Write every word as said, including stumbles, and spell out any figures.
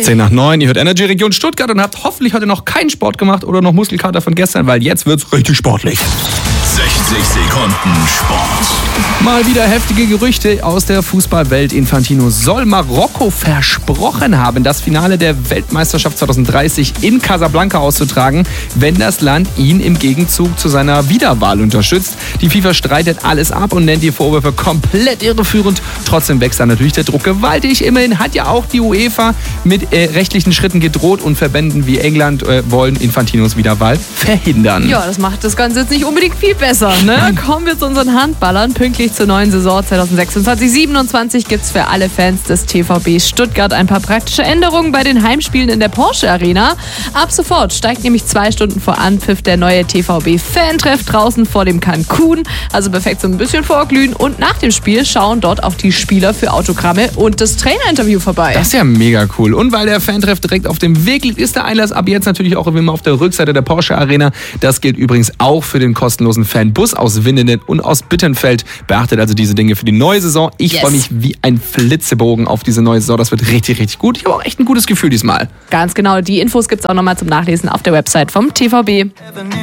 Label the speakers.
Speaker 1: zehn nach neun, ihr hört Energy Region Stuttgart und habt hoffentlich heute noch keinen Sport gemacht oder noch Muskelkater von gestern, weil jetzt wird's richtig sportlich.
Speaker 2: sechzig Sekunden Sport.
Speaker 1: Mal wieder heftige Gerüchte aus der Fußballwelt. Infantino soll Marokko versprochen haben, das Finale der Weltmeisterschaft zwanzig dreißig in Casablanca auszutragen, wenn das Land ihn im Gegenzug zu seiner Wiederwahl unterstützt. Die FIFA streitet alles ab und nennt die Vorwürfe komplett irreführend. Trotzdem wächst da natürlich der Druck gewaltig. Immerhin hat ja auch die UEFA mit äh, rechtlichen Schritten gedroht und Verbänden wie England äh, wollen Infantinos Wiederwahl verhindern.
Speaker 3: Ja, das macht das Ganze jetzt nicht unbedingt viel besser, ne? Kommen wir zu unseren Handballern. Pünktlich zur neuen Saison zwanzig sechsundzwanzig siebenundzwanzig gibt es für alle Fans des T V B Stuttgart ein paar praktische Änderungen bei den Heimspielen in der Porsche Arena. Ab sofort steigt nämlich zwei Stunden vor Anpfiff der neue T V B-Fantreff draußen vor dem Cancun. Also perfekt so ein bisschen vorglühen. Und nach dem Spiel schauen dort auch die Spieler für Autogramme und das Trainerinterview vorbei.
Speaker 1: Das ist ja mega cool. Und weil der Fantreff direkt auf dem Weg liegt, ist der Einlass ab jetzt natürlich auch immer auf der Rückseite der Porsche Arena. Das gilt übrigens auch für den kostenlosen Fanbus aus Winnenden und aus Bittenfeld. Beachtet also diese Dinge für die neue Saison. Ich
Speaker 3: Yes.
Speaker 1: freue mich wie ein Flitzebogen auf diese neue Saison. Das wird richtig, richtig gut. Ich habe auch echt ein gutes Gefühl diesmal.
Speaker 3: Ganz genau, die Infos gibt es auch nochmal zum Nachlesen auf der Website vom T V B.